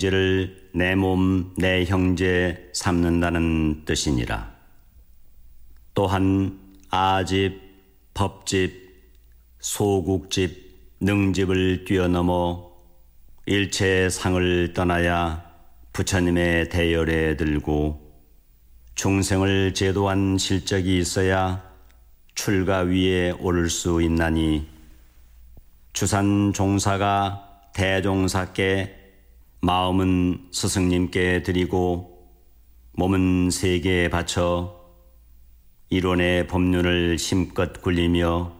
형제를 내 몸 내 형제 삼는다는 뜻이니라. 또한 아집, 법집, 소국집, 능집을 뛰어넘어 일체의 상을 떠나야 부처님의 대열에 들고 중생을 제도한 실적이 있어야 출가 위에 오를 수 있나니 주산 종사가 대종사께 마음은 스승님께 드리고 몸은 세계에 바쳐 이론의 법륜을 힘껏 굴리며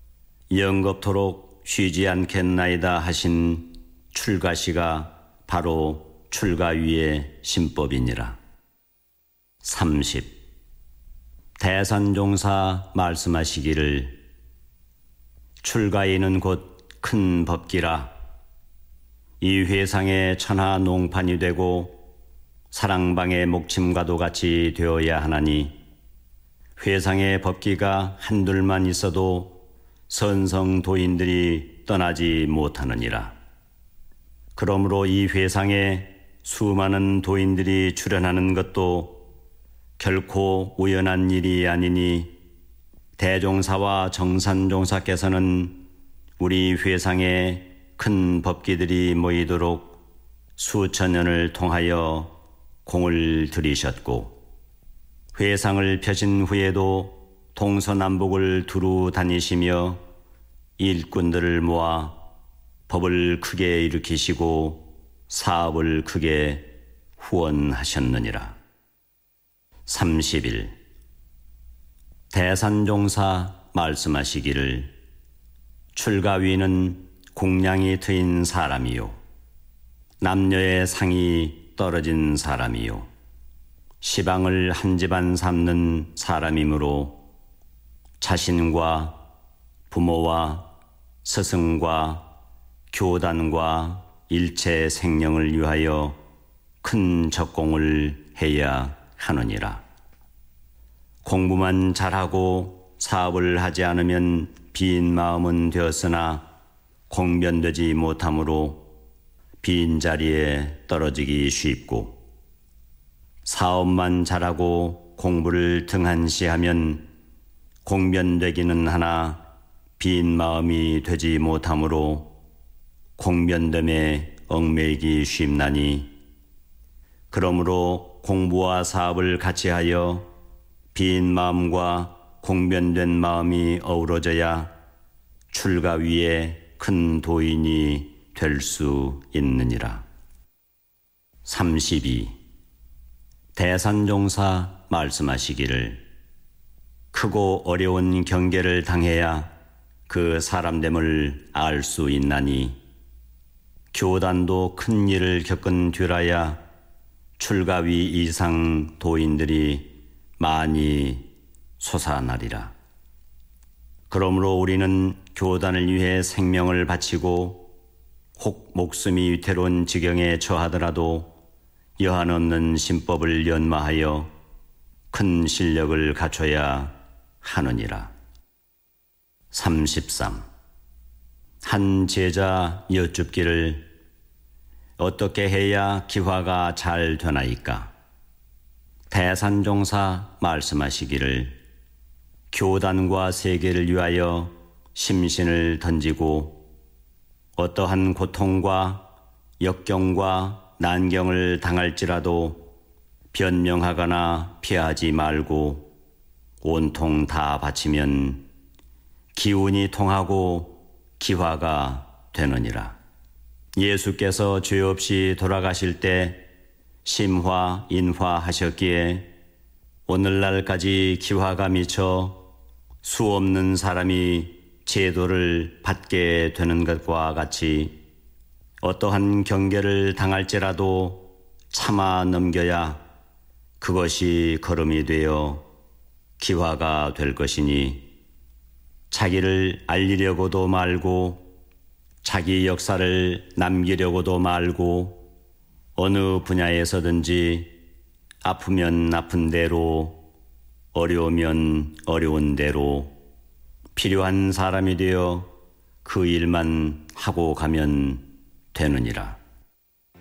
영겁토록 쉬지 않겠나이다 하신 출가시가 바로 출가 위의 신법이니라. 30. 대산종사 말씀하시기를 출가인은 곧 큰 법기라. 이 회상의 천하 농판이 되고 사랑방의 목침과도 같이 되어야 하나니 회상의 법기가 한둘만 있어도 선성도인들이 떠나지 못하느니라. 그러므로 이 회상에 수많은 도인들이 출연하는 것도 결코 우연한 일이 아니니 대종사와 정산종사께서는 우리 회상에 큰 법기들이 모이도록 수천 년을 통하여 공을 들이셨고 회상을 펴신 후에도 동서남북을 두루 다니시며 일꾼들을 모아 법을 크게 일으키시고 사업을 크게 후원하셨느니라. 30일 대산종사 말씀하시기를 출가위는 공량이 트인 사람이요 남녀의 상이 떨어진 사람이요 시방을 한 집안 삼는 사람이므로 자신과 부모와 스승과 교단과 일체 생명을 위하여 큰 적공을 해야 하느니라. 공부만 잘하고 사업을 하지 않으면 빈 마음은 되었으나 공변되지 못하므로 빈자리에 떨어지기 쉽고 사업만 잘하고 공부를 등한시하면 공변되기는 하나 빈 마음이 되지 못하므로 공변됨에 얽매이기 쉽나니 그러므로 공부와 사업을 같이 하여 빈 마음과 공변된 마음이 어우러져야 출가 위에 큰 도인이 될 수 있느니라. 32. 대산종사 말씀하시기를 크고 어려운 경계를 당해야 그 사람됨을 알 수 있나니 교단도 큰 일을 겪은 뒤라야 출가위 이상 도인들이 많이 솟아나리라. 그러므로 우리는 교단을 위해 생명을 바치고 혹 목숨이 위태로운 지경에 처하더라도 여한없는 신법을 연마하여 큰 실력을 갖춰야 하느니라. 33. 한 제자 여쭙기를 어떻게 해야 기화가 잘 되나이까? 대산종사 말씀하시기를 교단과 세계를 위하여 심신을 던지고 어떠한 고통과 역경과 난경을 당할지라도 변명하거나 피하지 말고 온통 다 바치면 기운이 통하고 기화가 되느니라. 예수께서 죄 없이 돌아가실 때 심화, 인화하셨기에 오늘날까지 기화가 미쳐 수 없는 사람이 제도를 받게 되는 것과 같이 어떠한 경계를 당할지라도 참아 넘겨야 그것이 걸음이 되어 기화가 될 것이니 자기를 알리려고도 말고 자기 역사를 남기려고도 말고 어느 분야에서든지 아프면 아픈 대로 어려우면 어려운 대로 필요한 사람이 되어 그 일만 하고 가면 되느니라.